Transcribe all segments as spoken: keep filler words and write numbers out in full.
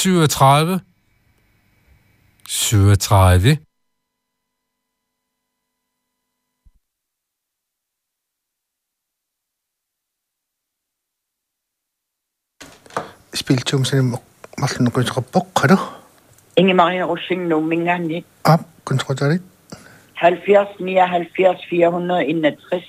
syvogtredive, syvogtredive, Spil tumsen malten kuntrappokkado. Inge-Marie Rosing Numingani. Op, kontrollerit. halvfjerds nioghalvfjerds fire hundrede og enogtres.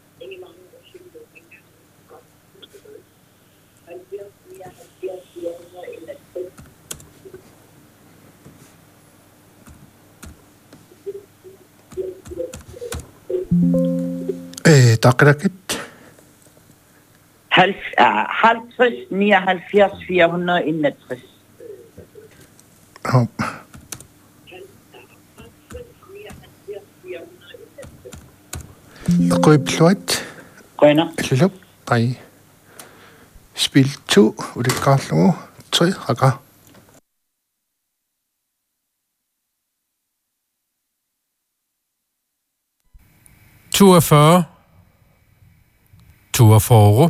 Eh, takrakit. halvtreds nioghalvfjerds fire hundrede og enogtres. Op. Qøbluat. Grønner. Llup. Pai. Spil to. Ude Karlo. Tre raga. toogfyrre, toogfyrre,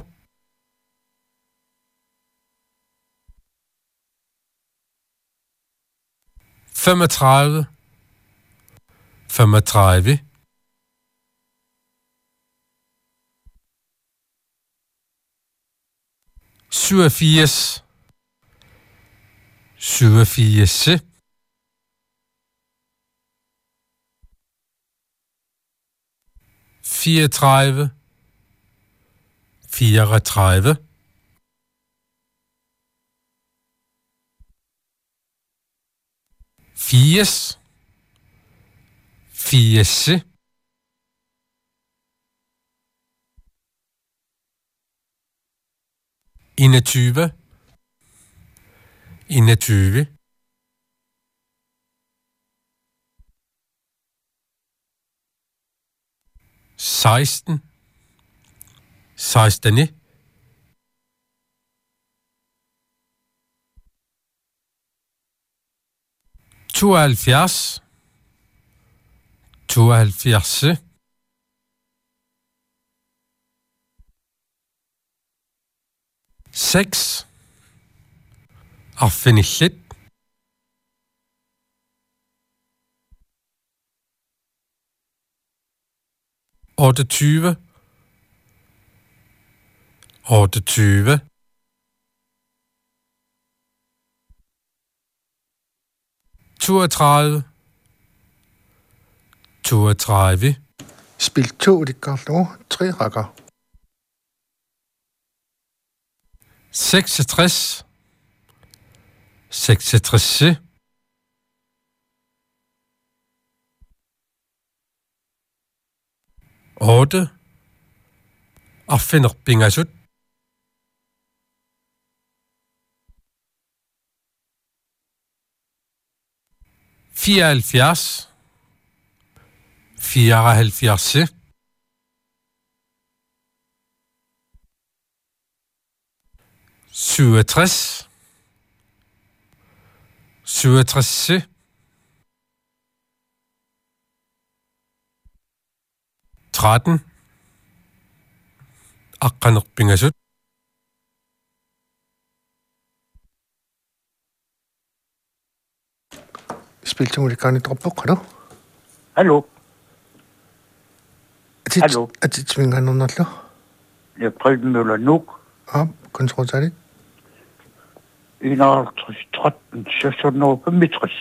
femogtredive, femogtredive, syvogfirs, syvogfirs, fireogtredive, fireogtredive, firs, firs, enogtyve, enogtyve, seksten, seksten, tooghalvfjerds, tooghalvfjerds, seks, affinitligt, otteogtyve, otteogtyve, toogtredive, toogtredive, Spil to. Ude Karlo. Tre raga. seksogtres, seksogtres, otte, og finder bingasut, fireoghalvfjerds, fireoghalvfjerds, syvogtres, syvogtres, tretten, akkaner bingasut, Spil to. Ude Karlo droppokado. Hallo. Hallo. At det tvinger nogen at lå. Jeg prøvede Møller nu. Op, kontrollerit. enoghalvtreds tretten seks hundrede og femogtres.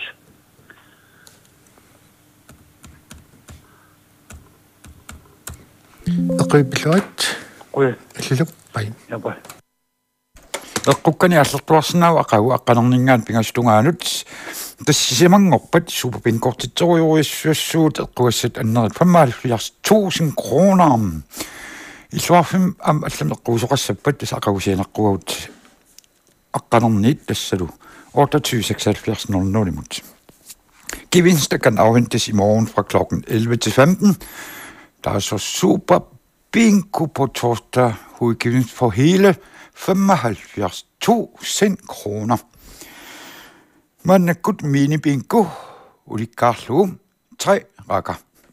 Qøbluat. Rød. Llup. Pai. Ja, bare. эққуккани аллертуарсинаа ақагу аққанернингаан пингастунгаанут тассисимангорпат супапинкортитсориуиссуассуут эққуассат аннерит фаммаалфиарс tusind kroner иллуарфим ам аллам эққусоқассаппат тас ақагусианеққуагут аққанернит тассалу otteogtyve seksoghalvfjerds nul nul imod. Gevinster kan afhentes i morgen fra klokken elleve til femten. Der er så super bingo på torsdag, hovedgevinst for hele femoghalvfjerds tusind kroner. Man er godt mini bingo, og de Karlo, tre rækker.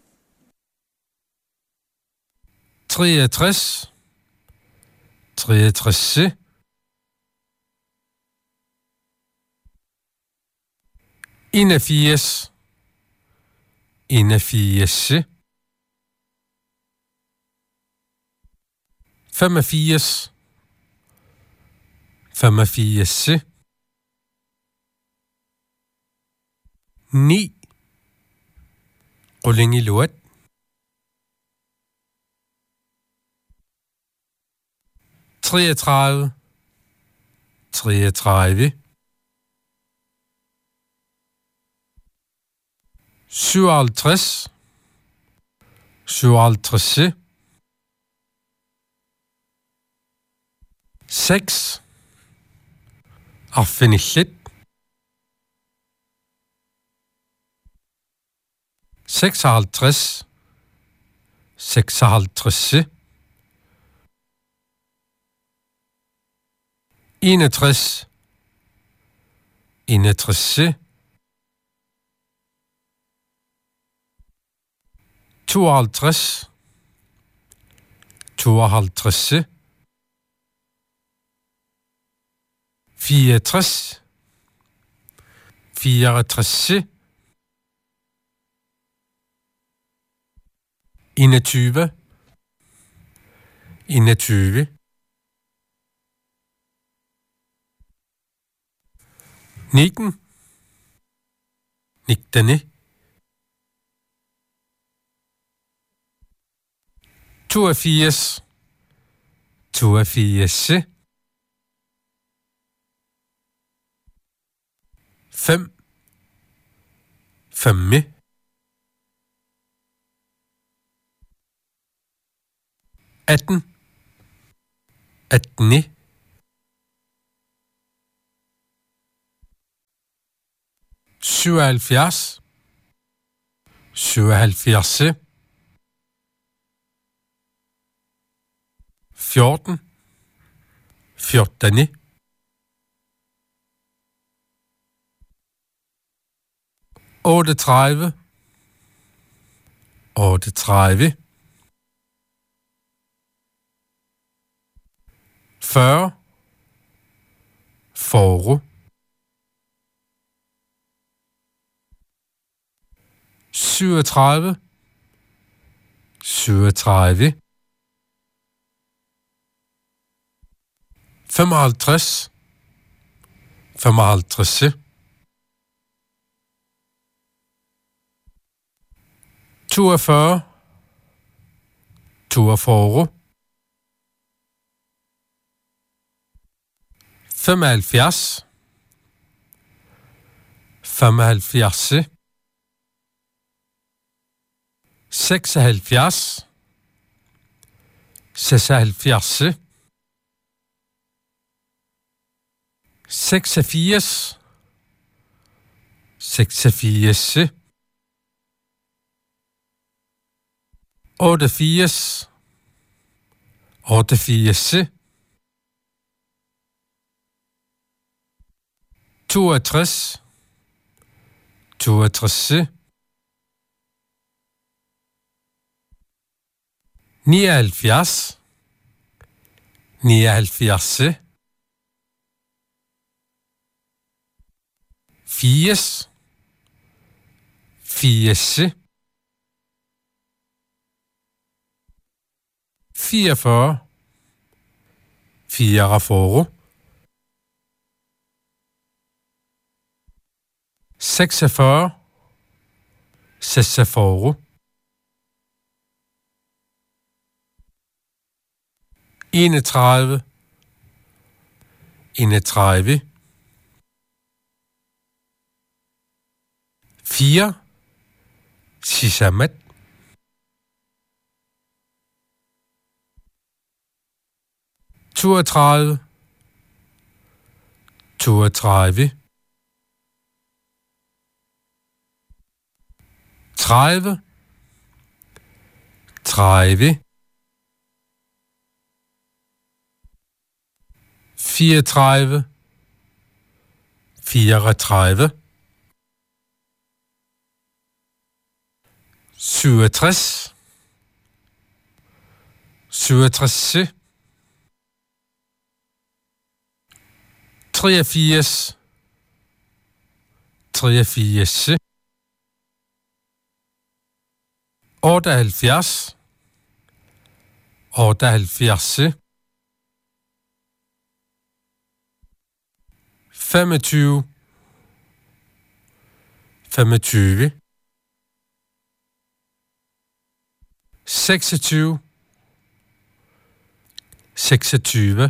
treogtres, treogtres, enogfirs, enogfirs, femogfirs, femogfirs, ni, rulling i lort, treogtredive, treogtredive, syvoghalvtreds, syvoghalvtreds, seks, arfenillet, seksoghalvtreds, seksoghalvtreds, enogtres, enogtres, tooghalvtreds, tooghalvtreds, fireogtres, fireogtres, enogtyve, enogtyve, nitten, nittene, toogfirs, toogfirs, fem, femme, atten, attene, syvoghalvfjerds, syvoghalvfjerds, fjorten, fjortene, otteogtredive, otteogtredive, fyrre, fyrre, syvogtredive, syvogtredive, femoghalvtreds, femoghalvtreds, toogfyrre, toogfyrre, femoghalvfjerds, femoghalvfjerds, seksoghalvfjerds, seksoghalvfjerds, seksogfirs, seksogfirs, otteogfirs, otteogfirs, toogtres, toogtres, nioghalvfjerds, nioghalvfjerds, firs, firs, fireogfyrre, fireogfyrre, seksogfyrre, seksogfyrre, enogtredive, enogtredive, fire, sisamat, toogtredive, toogtredive, tredive, tredive, fireogtredive, fireogtredive, syvogtres, syvogtres, treogfirs, treogfirs, otteoghalvfjerds, otteoghalvfjerds, femogtyve, femogtyve, seksogtyve, seksogtyve,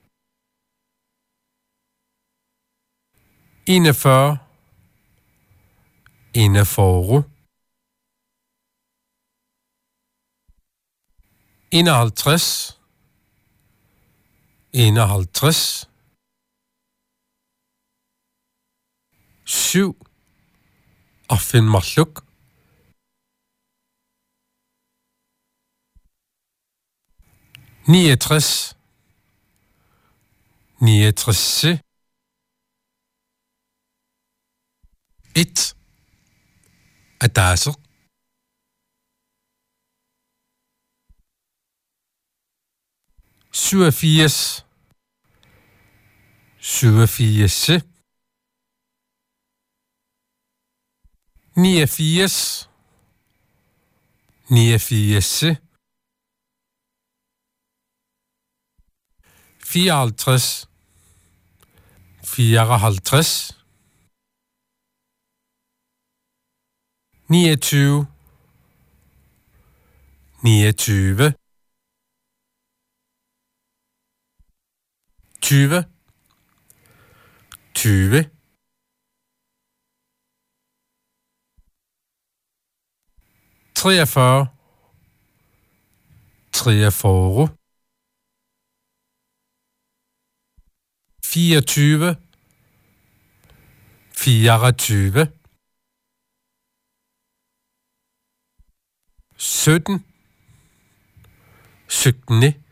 enogfyrre, enogfyrre, enoghalvtreds, enoghalvtreds, syv, affinmarluk, niogtres, niogtres, et, adasser, syvogfirs, syvogfirs, niogfirs, niogfirs, fireoghalvtreds, fireoghalvtreds, niogtyve, niogtyve, tyve, tyve, treogfyrre, treogfyrre, fireogtyve, fireogtyve, sytten, sytten,